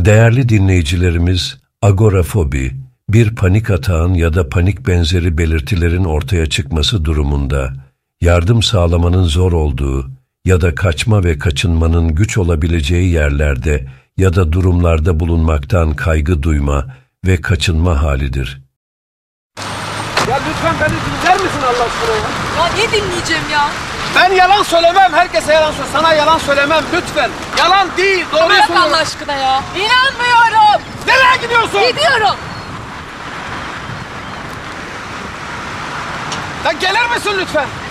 Değerli dinleyicilerimiz, agorafobi, bir panik atağın ya da panik benzeri belirtilerin ortaya çıkması durumunda, yardım sağlamanın zor olduğu ya da kaçma ve kaçınmanın güç olabileceği yerlerde ya da durumlarda bulunmaktan kaygı duyma ve kaçınma halidir. Ya lütfen beni dinler misin Allah aşkına ya? Ya ne dinleyeceğim ya? Ben yalan söylemem, herkese yalan söylemem. Sana yalan söylemem lütfen. Yalan değil, doğruyu Bırak söylüyorum. Allah aşkına ya. İnanmıyorum. Nereye gidiyorsun? Gidiyorum. Ya gelir misin lütfen?